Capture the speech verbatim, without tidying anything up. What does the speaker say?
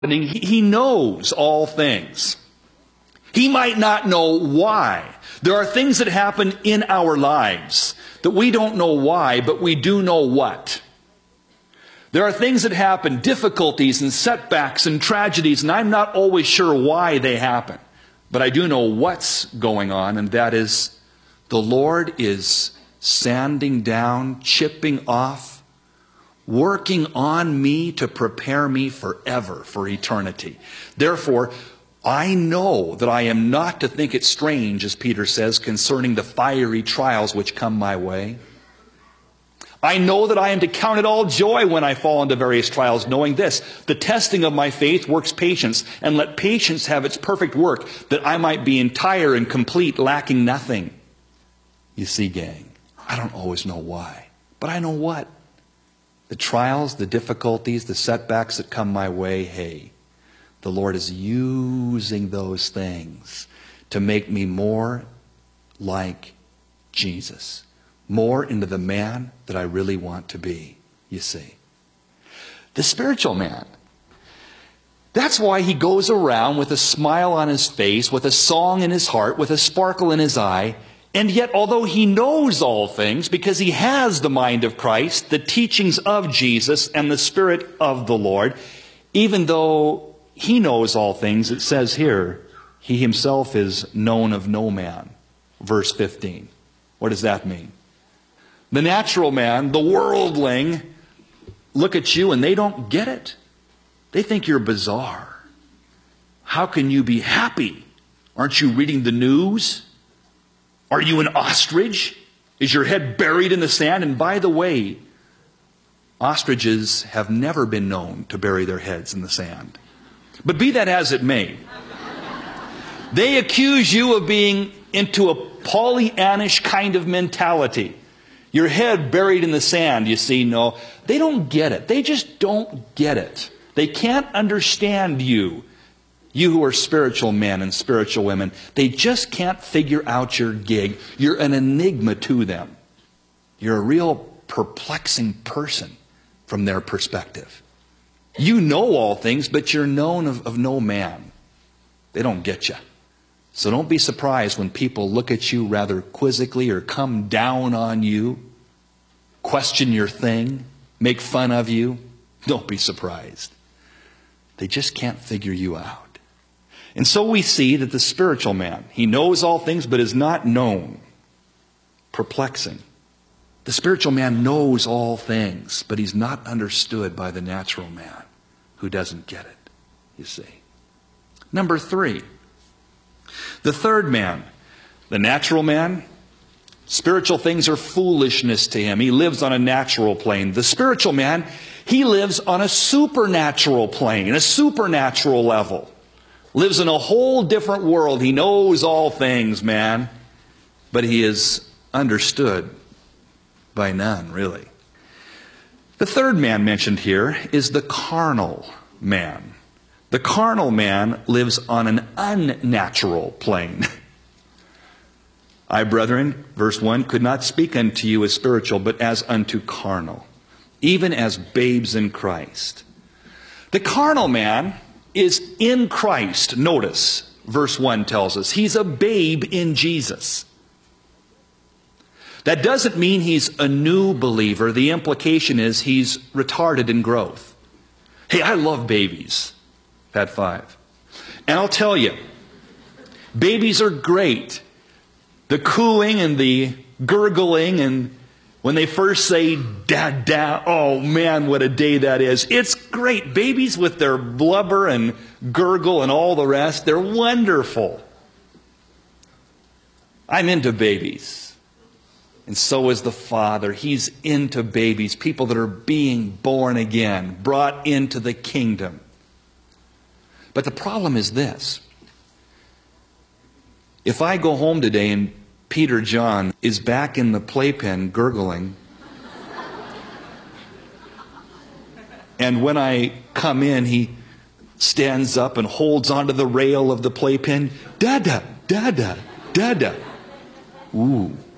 He, he knows all things. He might not know why. There are things that happen in our lives that we don't know why, but we do know what. There are things that happen, difficulties and setbacks and tragedies, and I'm not always sure why they happen. But I do know what's going on, and that is the Lord is sanding down, chipping off, working on me to prepare me forever, for eternity. Therefore, I know that I am not to think it strange, as Peter says, concerning the fiery trials which come my way. I know that I am to count it all joy when I fall into various trials, knowing this: the testing of my faith works patience, and let patience have its perfect work, that I might be entire and complete, lacking nothing. You see, gang, I don't always know why, but I know what. The trials, the difficulties, the setbacks that come my way, hey, the Lord is using those things to make me more like Jesus. More into the man that I really want to be, you see. The spiritual man. That's why he goes around with a smile on his face, with a song in his heart, with a sparkle in his eye. And yet, although he knows all things, because he has the mind of Christ, the teachings of Jesus, and the Spirit of the Lord, even though he knows all things, it says here, he himself is known of no man. Verse fifteen. What does that mean? The natural man, the worldling, look at you and they don't get it. They think you're bizarre. How can you be happy? Aren't you reading the news? Are you an ostrich? Is your head buried in the sand? And by the way, ostriches have never been known to bury their heads in the sand. But be that as it may, they accuse you of being into a Pollyannish kind of mentality. Your head buried in the sand, you see. No, they don't get it. They just don't get it. They can't understand you. You who are spiritual men and spiritual women, they just can't figure out your gig. You're an enigma to them. You're a real perplexing person from their perspective. You know all things, but you're known of, of no man. They don't get you. So don't be surprised when people look at you rather quizzically or come down on you, question your thing, make fun of you. Don't be surprised. They just can't figure you out. And so we see that the spiritual man, he knows all things but is not known. Perplexing. The spiritual man knows all things, but he's not understood by the natural man who doesn't get it, you see. Number three, the third man, the natural man, spiritual things are foolishness to him. He lives on a natural plane. The spiritual man, he lives on a supernatural plane, a supernatural level. Lives in a whole different world. He knows all things, man. But he is understood by none, really. The third man mentioned here is the carnal man. The carnal man lives on an unnatural plane. I, brethren, verse one, could not speak unto you as spiritual, but as unto carnal, even as babes in Christ. The carnal man is in Christ. Notice, verse one tells us, he's a babe in Jesus. That doesn't mean he's a new believer. The implication is he's retarded in growth. Hey, I love babies. I've had five. And I'll tell you, babies are great. The cooing and the gurgling, and when they first say, "Dad, Dad," oh man, what a day that is. It's great. Babies with their blubber and gurgle and all the rest, they're wonderful. I'm into babies. And so is the Father. He's into babies, people that are being born again, brought into the kingdom. But the problem is this. If I go home today and Peter John is back in the playpen gurgling, and when I come in, he stands up and holds onto the rail of the playpen. Dada, dada, dada. Ooh.